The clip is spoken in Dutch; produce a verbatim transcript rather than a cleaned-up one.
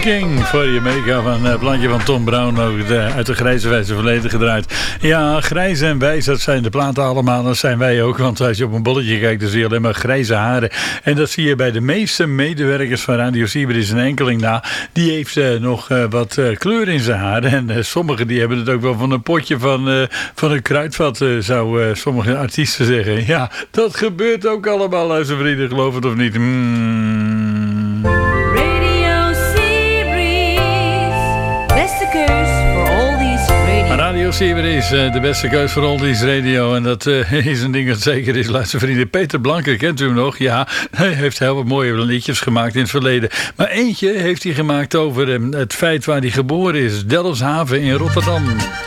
King voor je Amerika van het landje van Tom Brown, ook de, uit de grijze wijze verleden gedraaid. Ja, grijs en wijs, dat zijn de platen allemaal, dat zijn wij ook. Want als je op een bolletje kijkt, dan zie je alleen maar grijze haren. En dat zie je bij de meeste medewerkers van Radio Sieber. Is een enkeling na, die heeft uh, nog uh, wat uh, kleur in zijn haren. En uh, sommigen die hebben het ook wel van een potje van, uh, van een kruidvat, uh, zou uh, sommige artiesten zeggen. Ja, dat gebeurt ook allemaal, luister vrienden, geloof het of niet. Mm. Radio Sieber is uh, de beste keus voor Oldies Radio. En dat uh, is een ding dat zeker is. Luister vrienden, Peter Blanke, kent u hem nog? Ja, hij heeft heel wat mooie liedjes gemaakt in het verleden. Maar eentje heeft hij gemaakt over uh, het feit waar hij geboren is. Delfshaven in Rotterdam.